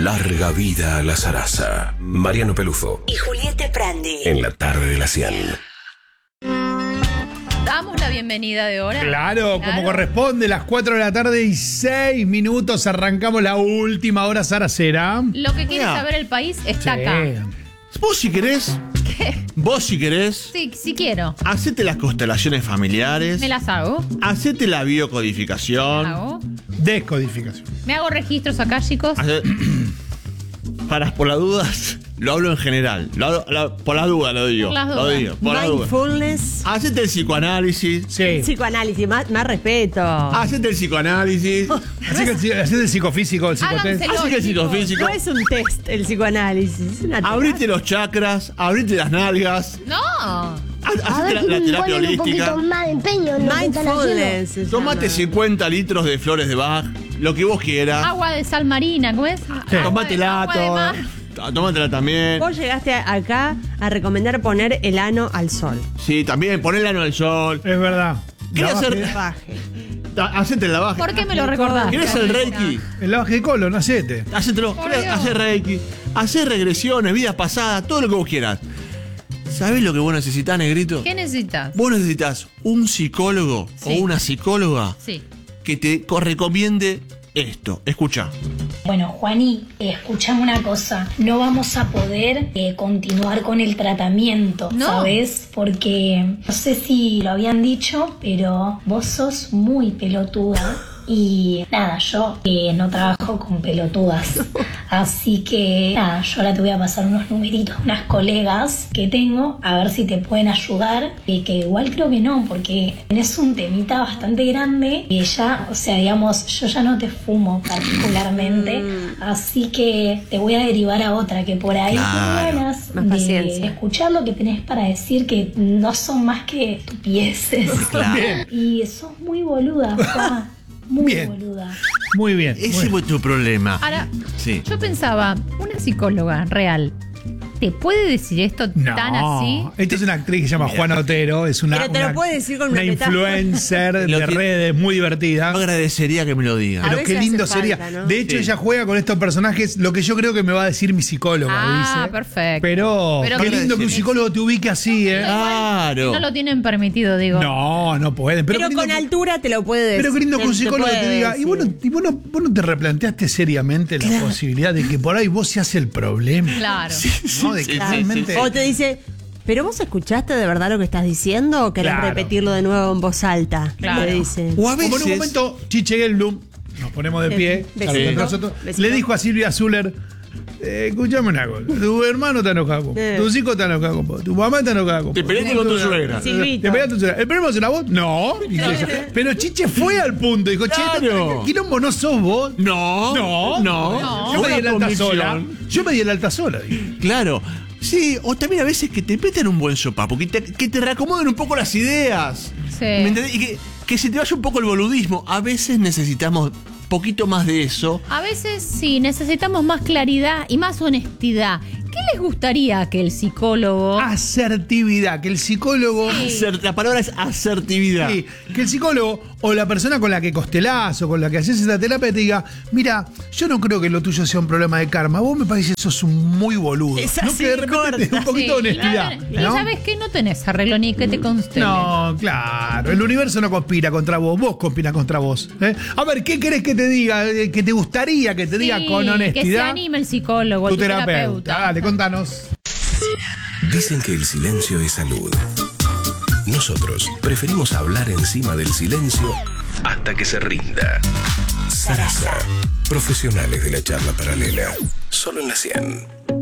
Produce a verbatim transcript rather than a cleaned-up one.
Larga vida a la zaraza. Mariano Pelufo y Julieta Prandi. En la tarde de la cien. Damos la bienvenida de hora. Claro, claro, como corresponde, las cuatro de la tarde y seis minutos arrancamos la última hora zaracera. Lo que quiere Mira. saber el país está Sí. acá. Vos si querés, ¿Qué? vos si querés, Sí, sí quiero. hacete las constelaciones familiares, Me las hago. hacete la Me biocodificación, hago. Descodificación. Me hago registros acá, chicos. hace- para por las dudas, lo hablo en general, lo hablo, lo- por las dudas lo digo, Por las lo dudas. digo, por las dudas. Mindfulness, Hacete el psicoanálisis, Sí. psicoanálisis, más, más respeto. hacete el psicoanálisis, Así que el, así el psicofísico, el psicotest. Háganselo, así que el chicos. psicofísico, No es un test el psicoanálisis, es una abrite los chakras, abrite las nalgas, No. ha- hacete la, la terapia holística, más empeño en lo que están haciendo. mindfulness. se tomate llama. cincuenta litros de flores de Bach, lo que vos quieras, Agua de sal marina, ¿cómo es? Agua de- tomátela agua de mar. toda, tómatela también. Vos llegaste acá a recomendar poner el ano al sol. Sí, también, ponele ano al sol. Es verdad. ¿Querés Lavaje- hacer- Baje. Ta- Hacete el lavaje. ¿Por qué me lo recordás? ¿Querés el reiki? El lavaje de colon, hacete. Hacételo. Por ¿Querés Dios. hacer reiki? Hacer regresiones, vidas pasadas, todo lo que vos quieras. ¿Sabés lo que vos necesitás, negrito? ¿Qué necesitas? Vos necesitas un psicólogo Sí. o una psicóloga Sí. que te co- recomiende esto. Escucha. Bueno, Juani, eh, escuchame una cosa, no vamos a poder eh, continuar con el tratamiento, No. ¿sabes? Porque no sé si lo habían dicho, pero vos sos muy pelotuda y nada, yo eh, no trabajo con pelotudas. Así que nada, yo ahora te voy a pasar unos numeritos, unas colegas que tengo, a ver si te pueden ayudar, eh, que igual creo que no, porque tenés un temita bastante grande y ya, o sea, digamos, yo ya no te fumo particularmente, así que te voy a derivar a otra que por ahí Claro. tiene ganas Más de paciencia. escuchar lo que tenés para decir, que no son más que estupideces. Claro. Y sos muy boluda, Juan, muy Bien. boluda. Muy bien. Ese Muy- fue tu problema. Ahora, Sí. yo pensaba, una psicóloga real, ¿te puede decir esto No, tan así? esta es una actriz que se llama Juana Otero, es una, Pero te lo una- puede decir con una una metáfora. influencer Lo de que- redes muy Yo divertida. agradecería que me lo diga. A Pero veces qué lindo hace sería. falta, ¿no? De hecho, Sí. ella juega con estos personajes lo que yo creo que me va a decir mi psicóloga, Ah, dice. perfecto. Pero, Pero qué que- lindo que un psicólogo te ubique así, ¿eh? Claro. No lo tienen permitido, digo. No, no pueden. Pero, Pero, qué lindo con que- altura te lo puede decir. Pero qué lindo que un te psicólogo te, puede diga, y decir. vos no, y vos no- vos no te replanteaste seriamente la posibilidad de que por ahí vos seas el problema. Claro. ¿No? De que sí, sí, realmente. O te dice, ¿pero vos escuchaste de verdad lo que estás diciendo o querés Claro. repetirlo de nuevo en voz alta? Claro. Te dice. O a Como en un veces. momento, Chiche Gelblum, nos ponemos de pie, Besito. claro, entre nosotros, Besito. le dijo a Silvia Zuller, eh, escuchame una cosa, tu hermano está enojado con vos, Eh. tus hijos están enojados con vos, tu mamá está enojada con vos. Te peleaste con tu suegra. Silvito. ¿Te peleaste con tu suegra? ¿El problema será vos? No. Dijo ella. Pero Chiche fue al punto, dijo, che, Claro. ¿qué quilombo no sos vos? No. No, No. Yo me di el alta Convicción. sola. Yo me di el alta sola. dijo. Claro. Sí, o también a veces que te meten un buen sopapo, que te, que te reacomoden un poco las ideas. Sí. ¿Me entendés? Y que, que se te vaya un poco el boludismo. A veces necesitamos poquito más de eso. A veces sí, necesitamos más claridad y más honestidad. ¿Qué les gustaría que el psicólogo... Asertividad, que el psicólogo... Aser- la palabra es asertividad. Sí, que el psicólogo o la persona con la que costelás o con la que haces esta terapia te diga, mira, yo no creo que lo tuyo sea un problema de karma, vos me parece que sos un muy boludo. Es ¿No? así, Que de repente te dé un corta. poquito de Sí, honestidad. y ¿no? sabes que no tenés arreglo ni que te constele. No, claro, el universo no conspira contra vos, vos conspiras contra vos. ¿eh? A ver, ¿qué querés que te diga? Eh, Que te gustaría que te diga Sí, con honestidad. que se anime el psicólogo, tu el terapeuta. terapeuta. Dale, contanos. Dicen que el silencio es salud. Nosotros preferimos hablar encima del silencio hasta que se rinda. Sarasa. Profesionales de la charla paralela. Solo en la cien.